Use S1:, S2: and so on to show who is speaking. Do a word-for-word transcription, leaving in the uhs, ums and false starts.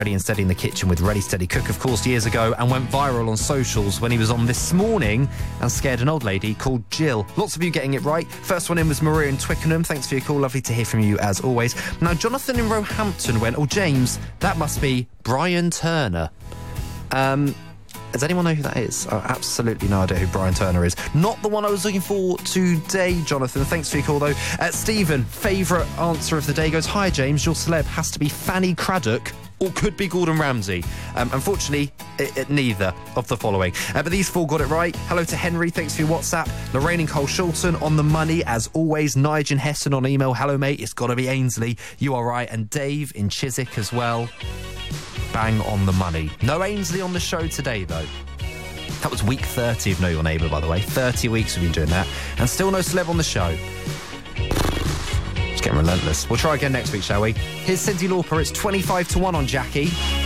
S1: Ready and Steady in the Kitchen with Ready Steady Cook, of course, years ago, and went viral on socials when he was on This Morning and scared an old lady called Jill. Lots of you getting it right. First one in was Maria in Twickenham. Thanks for your call. Lovely to hear from you, as always. Now, Jonathan in Roehampton went, oh, James, that must be Brian Turner. Um... Does anyone know who that is? Oh, absolutely no idea who Brian Turner is. Not the one I was looking for today, Jonathan. Thanks for your call, though. Uh, Stephen, favourite answer of the day, goes, hi, James, your celeb has to be Fanny Craddock or could be Gordon Ramsay. Um, unfortunately, it, it, neither of the following. Uh, but these four got it right. Hello to Henry, thanks for your WhatsApp. Lorraine and Cole Shulton on the money, as always. Nigel Hessen on email, hello, mate, it's got to be Ainsley. You are right. And Dave in Chiswick as well. Bang on the money. No Ainsley on the show today, though. That was week thirty of Know Your Neighbour, by the way. thirty weeks we've been doing that. And still no celeb on the show. It's getting relentless. We'll try again next week, shall we? Here's Cyndi Lauper. It's twenty-five to one on Jackie.